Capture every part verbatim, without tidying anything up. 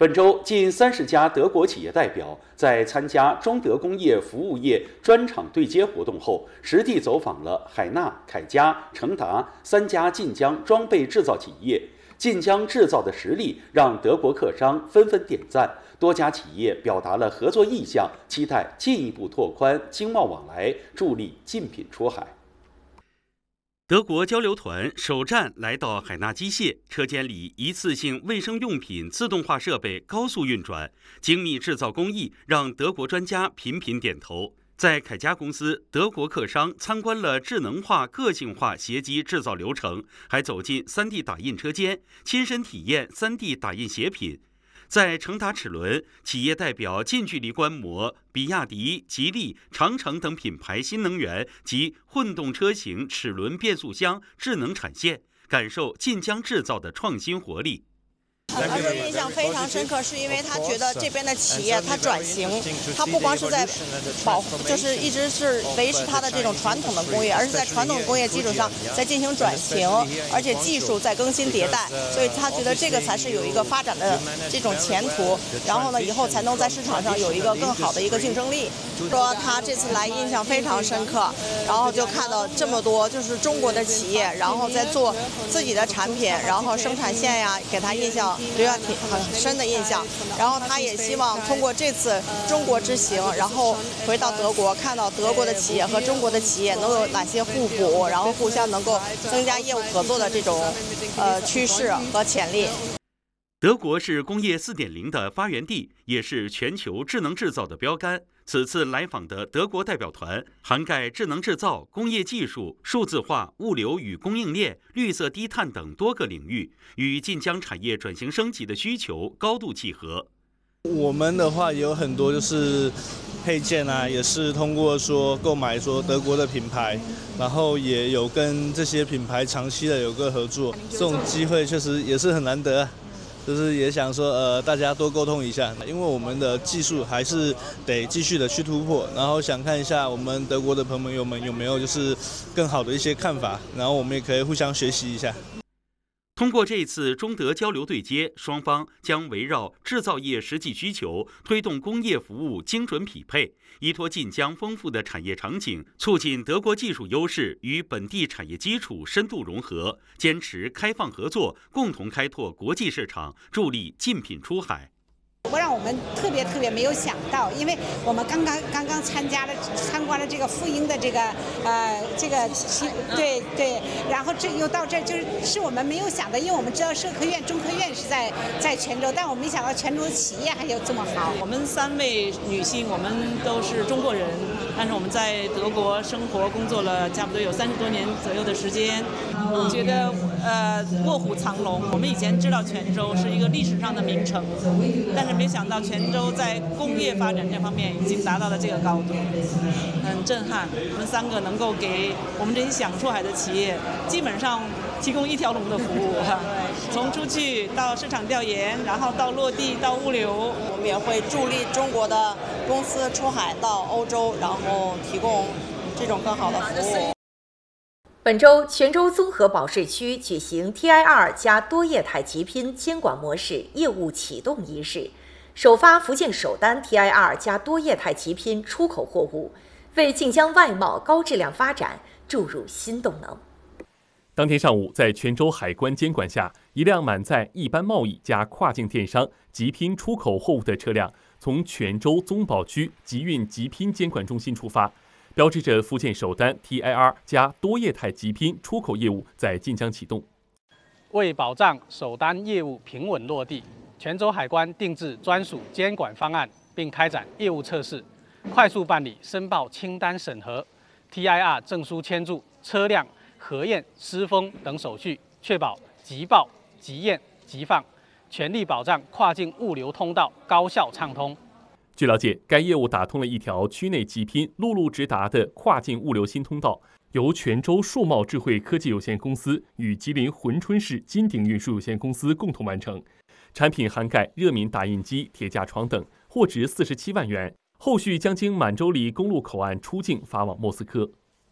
本周，近三十家德国企业代表在参加中德工业服务业专场对接活动后，实地走访了海纳、凯佳、成达三家晋江装备制造企业。晋江制造的实力让德国客商纷纷点赞，多家企业表达了合作意向，期待进一步拓宽经贸往来，助力竞品出海。德国交流团首站来到海纳机械，车间里一次性卫生用品自动化设备高速运转，精密制造工艺让德国专家频频点头。在凯佳公司，德国客商参观了智能化、个性化鞋机制造流程，还走进 三 D 打印车间，亲身体验 三 D 打印鞋品。在成达齿轮，企业代表近距离观摩比亚迪、吉利、长城等品牌新能源及混动车型齿轮变速箱智能产线，感受晋江制造的创新活力。 而且印象非常深刻，是因为他觉得这边的企业它转型，它不光是在保，就是一直是维持它的这种传统的工业，而是在传统工业基础上在进行转型，而且技术在更新迭代，所以他觉得这个才是有一个发展的这种前途，然后呢，以后才能在市场上有一个更好的一个竞争力。说他这次来印象非常深刻，然后就看到这么多就是中国的企业，然后在做自己的产品，然后生产线呀，给他印象。留下挺很深的印象，然后他也希望通过这次中国之行，然后回到德国，看到德国的企业和中国的企业能有哪些互补，然后互相能够增加业务合作的这种呃趋势和潜力。 德国是工业 四点零 的发源地，也是全球智能制造的标杆。此次来访的德国代表团涵盖智能制造、工业技术、数字化、物流与供应链、绿色低碳等多个领域，与晋江产业转型升级的需求高度契合。 我们的话也有很多就是配件啊，也是通过说购买说德国的品牌，然后也有跟这些品牌长期的有个合作，这种机会确实也是很难得。就是也想说，呃，大家多沟通一下，因为我们的技术还是得继续的去突破，然后想看一下我们德国的朋友们有没有就是更好的一些看法，然后我们也可以互相学习一下。 通过这次中德交流对接，双方将围绕制造业实际需求，推动工业服务精准匹配，依托晋江丰富的产业场景，促进德国技术优势与本地产业基础深度融合，坚持开放合作，共同开拓国际市场，助力竞品出海。 我让我们特别特别没有想到，因为我们刚刚刚刚参加了参观了这个妇婴的这个呃这个对对，然后这又到这就是是我们没有想到，因为我们知道社科院、中科院是在在泉州，但我没想到泉州的企业还有这么好。 我们三位女性，我们都是中国人，但是我们在德国生活工作了差不多有三十多年左右的时间，觉得呃卧虎藏龙。我们以前知道泉州是一个历史上的名城，但是没想到泉州在工业发展这方面已经达到了这个高度，很震撼。我们三个能够给我们这些想出海的企业，基本上提供一条龙的服务，从出去到市场调研，然后到落地到物流。 我们也会助力中国的公司出海到欧洲，然后提供这种更好的服务。 本周，泉州综合保税区举行 T I R 加多业态极拼监管模式业务启动仪式，首发福建首单 T I R 加多业态极拼出口货物，为晋江外贸高质量发展注入新动能。 当天上午，在泉州海关监管下，一辆满载一般贸易加跨境电商极拼出口货物的车辆从泉州综保区集运极拼监管中心出发，标志着福建首单 T I R 加多业态极拼出口业务在晋江启动。 为保障首单业务平稳落地，泉州海关定制专属监管方案，并开展业务测试，快速办理申报清单审核、T I R 证书签注、车辆核验、施封等手续，确保即报、即验、即放，全力保障跨境物流通道高效畅通。 据了解，该业务打通了一条区内极拼、陆路直达的跨境物流新通道，由泉州数贸智慧科技有限公司与吉林珲春市金鼎运输有限公司共同完成。产品涵盖热敏打印机、铁架床等，货值四十七万元。后续将经满洲里公路口岸出境发往莫斯科。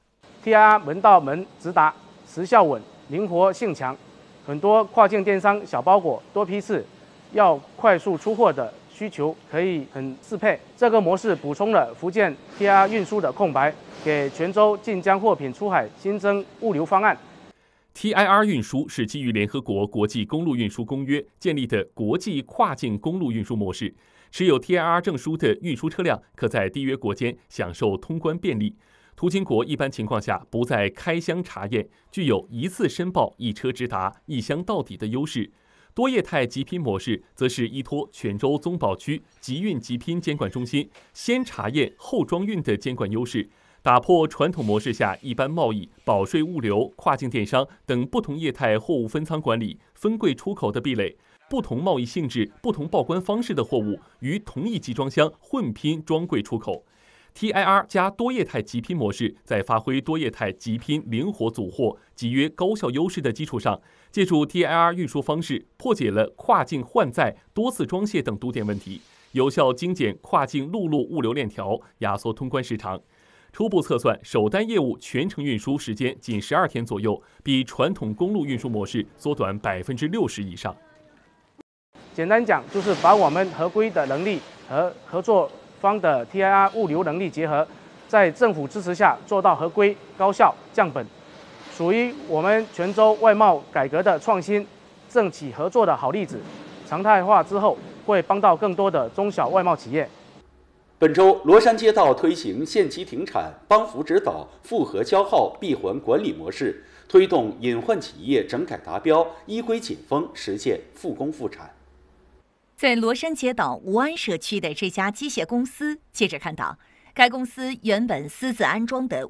T I R 门到门直达，时效稳，灵活性强。很多跨境电商小包裹、多批次， 要快速出货的需求可以很适配。这个模式补充了福建 T I R 运输的空白，给泉州晋江货品出海新增物流方案。 T I R 运输是基于联合国国际公路运输公约建立的国际跨境公路运输模式。持有 T I R 证书的运输车辆可在缔约国间享受通关便利。途经国一般情况下不再开箱查验，具有一次申报、一车直达、一箱到底的优势。多业态集拼模式则是依托泉州综保区集运集拼监管中心先查验后装运的监管优势，打破传统模式下一般贸易、保税物流、跨境电商等不同业态货物分仓管理、分柜出口的壁垒。不同贸易性质、不同报关方式的货物于同一集装箱混拼装柜出口。T I R 加多业态集拼模式在发挥多业态集拼灵活组货、集约高效优势的基础上，借助 T I R 运输方式破解了跨境换载、多次装卸等堵点问题，有效精简跨境陆路物流链条，压缩通关时长。初步测算，首单业务全程运输时间仅十二天左右，比传统公路运输模式缩短百分之六十以上。 简单讲，就是把我们合规的能力和合作方的 T I R 物流能力结合，在政府支持下做到合规、高效、降本，属于我们泉州外贸改革的创新政企合作的好例子。常态化之后，会帮到更多的中小外贸企业。 本周，罗山街道推行限期停产、帮扶指导、复核交号闭环管理模式，推动隐患企业整改达标、依规解封，实现复工复产。 在罗山街道吴安社区的这家机械公司，记者看到，该公司原本私自安装的